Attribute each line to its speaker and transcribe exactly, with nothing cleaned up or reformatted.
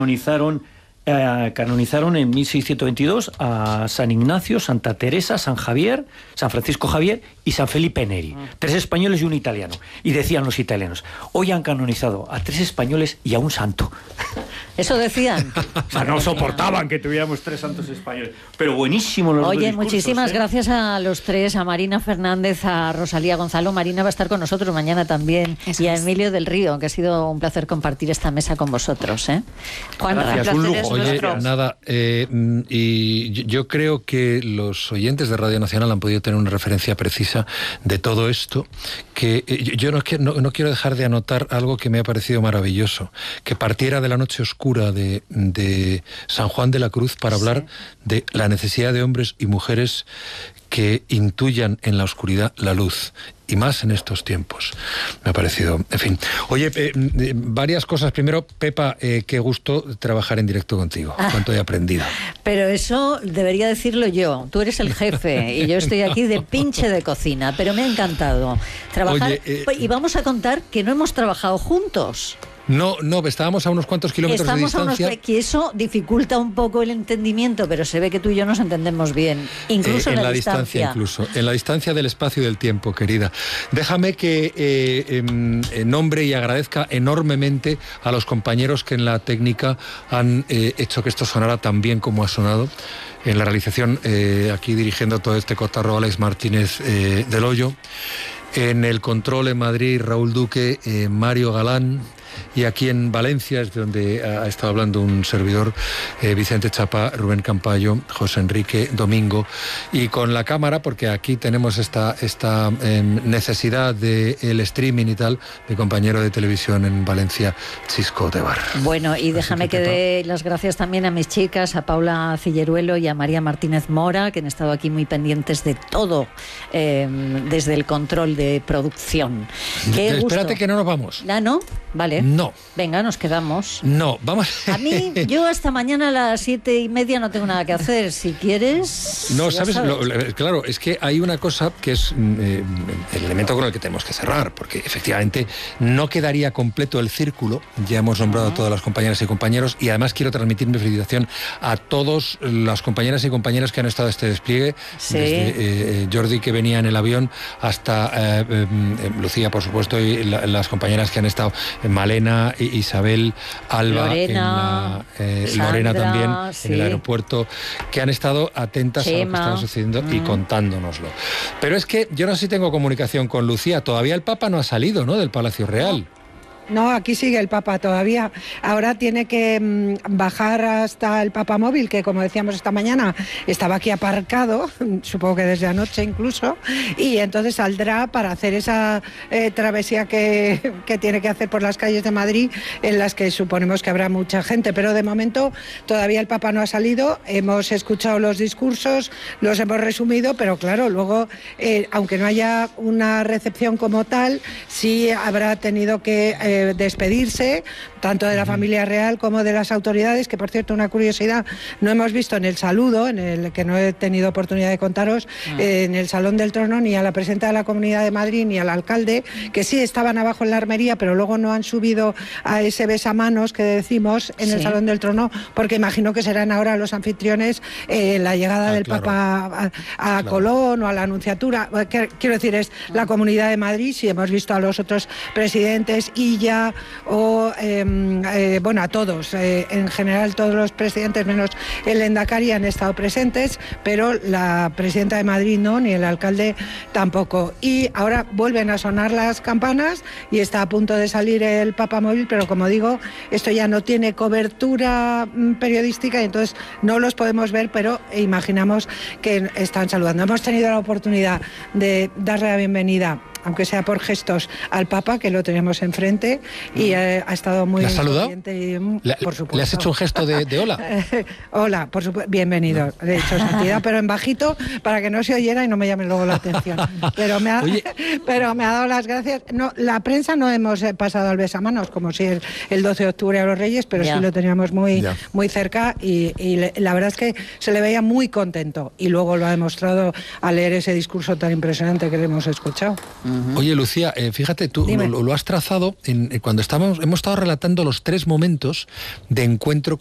Speaker 1: canonizaron, eh, canonizaron en mil seiscientos veintidós a San Ignacio, Santa Teresa, San Javier, San Francisco Javier y San Felipe Neri. Ah. Tres españoles y un italiano. Y decían los italianos, hoy han canonizado a tres españoles y a un santo.
Speaker 2: Eso decían.
Speaker 1: O sea, no soportaban que tuviéramos tres santos españoles. Pero buenísimo los
Speaker 2: Oye,
Speaker 1: dos discursos,
Speaker 2: muchísimas
Speaker 1: ¿eh?
Speaker 2: gracias a los tres, a Marina Fernández, a Rosalía Gonzalo. Marina va a estar con nosotros mañana también. Eso y a Emilio del Río, que ha sido un placer compartir esta mesa con vosotros, ¿eh? Juan,
Speaker 1: gracias, un lujo.
Speaker 3: Oye, nada, eh, y yo creo que los oyentes de Radio Nacional han podido tener una referencia precisa de todo esto, que eh, yo no, no, no quiero dejar de anotar algo que me ha parecido maravilloso, que partiera de la noche oscura de, de San Juan de la Cruz para hablar sí. de la necesidad de hombres y mujeres que intuyan en la oscuridad la luz, y más en estos tiempos. Me ha parecido, en fin. Oye, eh, varias cosas. Primero, Pepa, eh, qué gusto trabajar en directo contigo. Cuánto he aprendido.
Speaker 2: Pero eso debería decirlo yo. Tú eres el jefe y yo estoy aquí de pinche de cocina, pero me ha encantado trabajar. Oye, eh, y vamos a contar que no hemos trabajado juntos.
Speaker 3: No, no, estábamos a unos cuantos kilómetros
Speaker 2: Estamos
Speaker 3: de distancia.
Speaker 2: A unos, que eso dificulta un poco el entendimiento, pero se ve que tú y yo nos entendemos bien, incluso
Speaker 3: eh, en
Speaker 2: la,
Speaker 3: la
Speaker 2: distancia.
Speaker 3: distancia. Incluso, en la distancia del espacio y del tiempo, querida. Déjame que eh, eh, nombre y agradezca enormemente a los compañeros que en la técnica han eh, hecho que esto sonara tan bien como ha sonado. En la realización, eh, aquí dirigiendo todo este cotarro, Alex Martínez eh, del Hoyo. En el control en Madrid, Raúl Duque, eh, Mario Galán. Y aquí en Valencia es de donde ha estado hablando un servidor, eh, Vicente Chapa, Rubén Campayo, José Enrique Domingo, y con la cámara, porque aquí tenemos esta, esta eh, necesidad del streaming y tal, mi compañero de televisión en Valencia, Chisco Tebar.
Speaker 2: Bueno, y déjame que, que dé las gracias también a mis chicas, a Paula Cilleruelo y a María Martínez Mora, que han estado aquí muy pendientes de todo, eh, desde el control de producción. Qué
Speaker 3: Espérate
Speaker 2: gusto.
Speaker 3: Que no nos vamos.
Speaker 2: ¿Ah, no? Vale.
Speaker 3: No.
Speaker 2: Venga, nos quedamos.
Speaker 3: No, vamos.
Speaker 2: A mí, yo hasta mañana a las siete y media no tengo nada que hacer. Si quieres.
Speaker 3: No, ¿sabes?
Speaker 2: sabes.
Speaker 3: Lo, lo, claro, es que hay una cosa que es eh, el elemento con el que tenemos que cerrar, porque efectivamente no quedaría completo el círculo. Ya hemos nombrado uh-huh. a todas las compañeras y compañeros, y además quiero transmitir mi felicitación a todas las compañeras y compañeros que han estado en este despliegue,
Speaker 2: sí.
Speaker 3: desde eh, Jordi, que venía en el avión, hasta eh, eh, Lucía, por supuesto, y la, las compañeras que han estado, Malena, Isabel, Alba,
Speaker 2: Lorena,
Speaker 3: en la, eh,
Speaker 2: Sandra,
Speaker 3: Lorena también,
Speaker 2: sí.
Speaker 3: en el aeropuerto, que han estado atentas
Speaker 2: Chema.
Speaker 3: a lo que estaba sucediendo mm. y contándonoslo. Pero es que yo no sé si tengo comunicación con Lucía, todavía el Papa no ha salido, ¿no?, del Palacio Real.
Speaker 4: No, aquí sigue el Papa todavía. Ahora tiene que mmm, bajar hasta el Papamóvil, que como decíamos esta mañana, estaba aquí aparcado, supongo que desde anoche incluso, y entonces saldrá para hacer esa eh, travesía que, que tiene que hacer por las calles de Madrid, en las que suponemos que habrá mucha gente, pero de momento todavía el Papa no ha salido. Hemos escuchado los discursos, los hemos resumido, pero claro, luego, eh, aunque no haya una recepción como tal, sí habrá tenido que eh, despedirse tanto de la familia real como de las autoridades, que por cierto, una curiosidad, no hemos visto en el saludo, en el que no he tenido oportunidad de contaros, ah. eh, en el Salón del Trono, ni a la presidenta de la Comunidad de Madrid ni al alcalde, que sí estaban abajo en la armería, pero luego no han subido a ese besamanos que decimos en sí. el Salón del Trono, porque imagino que serán ahora los anfitriones eh, la llegada ah, del claro. Papa a, a claro. Colón o a la Anunciatura. Quiero decir, es la Comunidad de Madrid, si hemos visto a los otros presidentes y ya o eh, eh, bueno, a todos, eh, en general todos los presidentes menos el Lehendakari han estado presentes, pero la presidenta de Madrid no, ni el alcalde tampoco. Y ahora vuelven a sonar las campanas y está a punto de salir el Papamóvil, pero como digo, esto ya no tiene cobertura periodística y entonces no los podemos ver, pero imaginamos que están saludando. Hemos tenido la oportunidad de darle la bienvenida, aunque sea por gestos, al Papa, que lo tenemos enfrente, y eh, ha estado muy...
Speaker 3: ¿Le has saludado?
Speaker 4: Y,
Speaker 3: ¿Le,
Speaker 4: por supuesto.
Speaker 3: ¿Le has hecho un gesto de, de hola?
Speaker 4: Hola, por supuesto, bienvenido. No. Le he hecho santidad, pero en bajito, para que no se oyera y no me llame luego la atención. Pero me ha, pero me ha dado las gracias. No, la prensa no hemos pasado al besamanos, como si el, el doce de octubre a los Reyes, pero ya. sí lo teníamos muy, muy cerca, y, y le, la verdad es que se le veía muy contento, y luego lo ha demostrado al leer ese discurso tan impresionante que le hemos escuchado.
Speaker 3: Uh-huh. Oye, Lucía, eh, fíjate, tú lo, lo has trazado en, cuando estamos, hemos estado relatando los tres momentos de encuentro